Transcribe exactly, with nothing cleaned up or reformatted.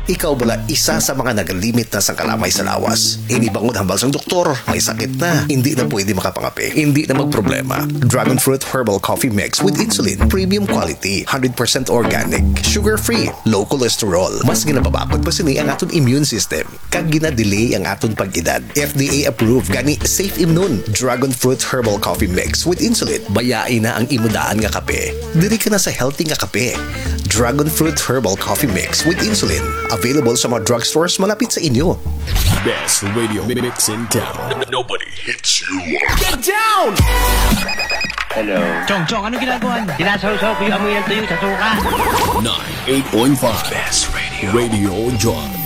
Ikaw bala isa sa mga nagalimit na sa kalamay sa lawas. Inibangod hambal sang doktor, may sakit na, hindi na pwede makapangapi, hindi na magproblema. Dragon Fruit Herbal Coffee Mix with Insulin, premium quality, one hundred percent organic, sugar-free, low cholesterol. Mas ginapabakod pa sini ang aton immune system. Kag gina-delay ang aton pag-edad. F D A approved gani Safe Immune. Dragon Fruit Herbal Coffee Mix with Insulin. Bayain na ang imudaan nga kape. Diri ka na sa healthy nga kape. Dragon Fruit Herbal Coffee Mix with Insulin. Available sa mga drugstores malapit sa inyo. Best radio mix in town. Nobody hits you. Get down! Hello. Chong, Chong, ano ginagawa niyo? Sinasaw-saw ko yung amoy ng tuyo sa suka. ninety-eight point five Best Radio. Radio John.